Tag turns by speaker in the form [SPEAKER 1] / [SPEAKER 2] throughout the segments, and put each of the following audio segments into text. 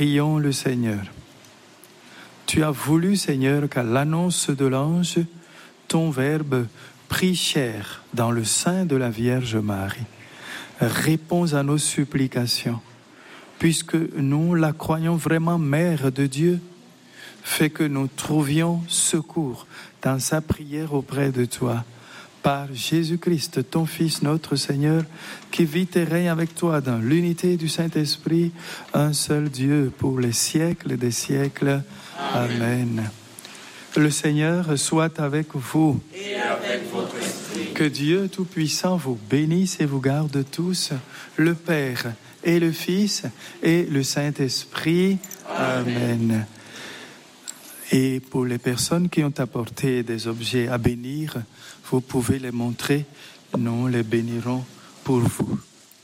[SPEAKER 1] Prions le Seigneur. Tu as voulu, Seigneur, qu'à l'annonce de l'ange, ton Verbe prit chair dans le sein de la Vierge Marie. Réponds à nos supplications, puisque nous la croyons vraiment Mère de Dieu. Fais que nous trouvions secours dans sa prière auprès de toi. Par Jésus-Christ, ton Fils, notre Seigneur, qui vit et règne avec toi dans l'unité du Saint-Esprit, un seul Dieu, pour les siècles des siècles. Amen. Le Seigneur soit avec vous.
[SPEAKER 2] Et avec votre esprit.
[SPEAKER 1] Que Dieu Tout-Puissant vous bénisse et vous garde tous, le Père et le Fils et le Saint-Esprit. Amen. Et pour les personnes qui ont apporté des objets à bénir, vous pouvez les montrer. Nous les bénirons pour vous.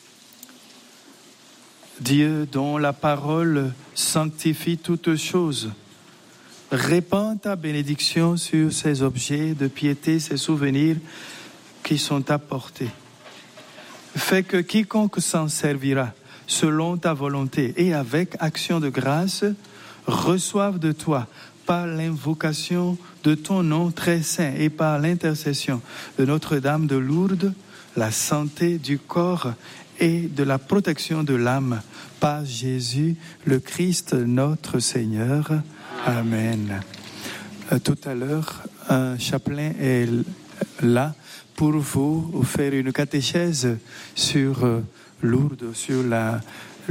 [SPEAKER 1] Dieu, dont la parole sanctifie toutes choses, répands ta bénédiction sur ces objets de piété, ces souvenirs qui sont apportés. Fais que quiconque s'en servira selon ta volonté et avec action de grâce reçoive de toi, par l'invocation de ton nom très saint et par l'intercession de Notre-Dame de Lourdes, la santé du corps et de la protection de l'âme, par Jésus le Christ notre Seigneur. Amen. Tout à l'heure, un chapelain est là pour vous faire une catéchèse sur Lourdes, sur la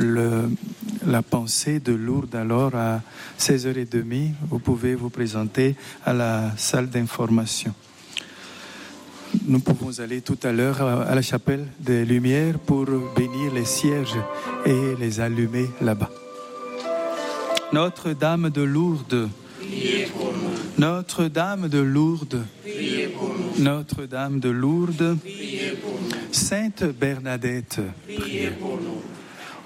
[SPEAKER 1] pensée de Lourdes. Alors à 16h30, vous pouvez vous présenter à la salle d'information. Nous pouvons aller tout à l'heure à la chapelle des Lumières pour bénir les cierges et les allumer là-bas. Notre-Dame de Lourdes,
[SPEAKER 2] Priez pour nous.
[SPEAKER 1] Notre-Dame de Lourdes,
[SPEAKER 2] Priez pour nous.
[SPEAKER 1] Notre-Dame de Lourdes,
[SPEAKER 2] Priez pour nous.
[SPEAKER 1] Sainte Bernadette,
[SPEAKER 2] Priez pour nous.